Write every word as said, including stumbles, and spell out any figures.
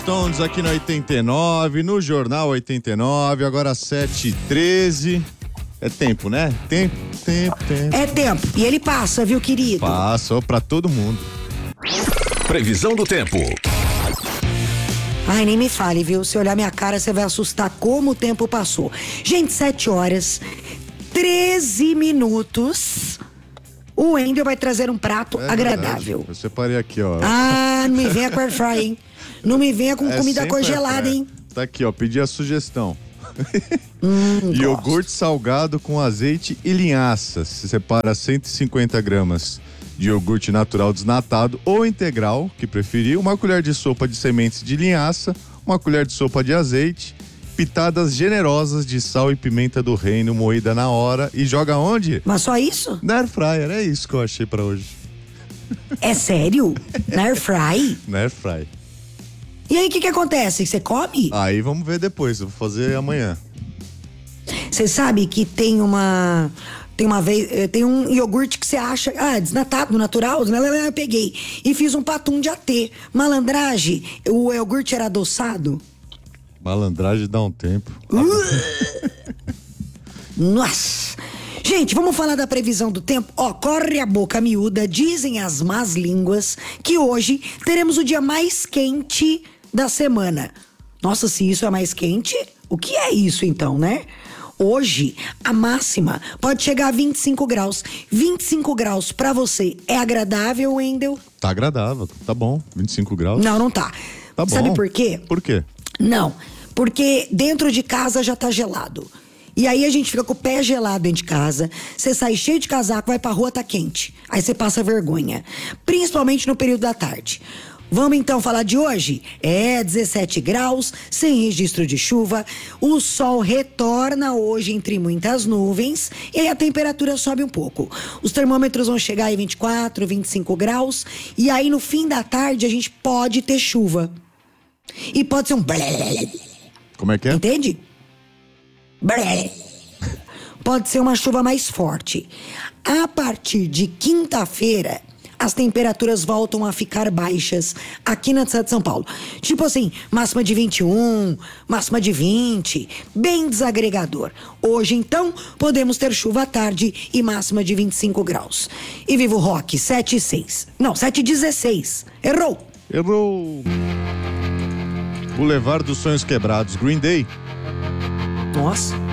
Stones aqui no oitenta e nove, no Jornal oitenta e nove, agora sete e treze. É tempo, né? Tempo, tempo, tempo. É tempo. E ele passa, viu, querido? Passou pra todo mundo. Previsão do tempo. Ai, nem me fale, viu? Se olhar minha cara, você vai assustar como o tempo passou. Gente, sete horas, treze minutos. O Wendel vai trazer um prato É agradável. verdade. Eu separei aqui, ó. Ah, não me venha com air fry, hein? Não me venha com É comida sempre congelada, air fry. hein? Tá aqui, ó. Pedi a sugestão. Hum, Iogurte gosto. salgado com azeite e linhaça. Se separa cento e cinquenta gramas de iogurte natural desnatado ou integral, que preferir, uma colher de sopa de sementes de linhaça, uma colher de sopa de azeite, pitadas generosas de sal e pimenta do reino moída na hora e joga onde? Mas só isso? Na air fryer, é isso que eu achei pra hoje. É sério? Na air fry? Na air fryer. E aí, o que que acontece? Você come? Aí vamos ver depois, eu vou fazer amanhã. Você sabe que tem uma... Tem uma vez... eh, Tem um iogurte que você acha... Ah, desnatado, natural. Eu peguei. E fiz um patum de atê. Malandragem. O iogurte era adoçado. Malandragem dá um tempo. Nossa! Gente, vamos falar da previsão do tempo? Ó, corre a boca miúda, dizem as más línguas que hoje teremos o dia mais quente da semana. Nossa, se isso é mais quente, o que é isso então, né? Hoje, a máxima pode chegar a vinte e cinco graus. vinte e cinco graus pra você é agradável, Wendel? Tá agradável, tá bom. vinte e cinco graus. Não, não tá. Tá bom. Sabe por quê? Por quê? Não, porque dentro de casa já tá gelado. E aí a gente fica com o pé gelado dentro de casa, você sai cheio de casaco, vai pra rua, tá quente. Aí você passa vergonha, principalmente no período da tarde. Vamos então falar de hoje? É dezessete graus, sem registro de chuva, o sol retorna hoje entre muitas nuvens e aí a temperatura sobe um pouco. Os termômetros vão chegar em vinte e quatro, vinte e cinco graus e aí no fim da tarde a gente pode ter chuva. E pode ser um... Como é que é? Entende? Pode ser uma chuva mais forte. A partir de quinta-feira, as temperaturas voltam a ficar baixas aqui na cidade de São Paulo. Tipo assim, máxima de vinte e um, máxima de vinte, bem desagregador. Hoje, então, podemos ter chuva à tarde e máxima de vinte e cinco graus. E viva o rock, sete e seis. Não, sete e dezesseis. Errou! Errou! Boulevard dos Sonhos Quebrados, Green Day. Nossa.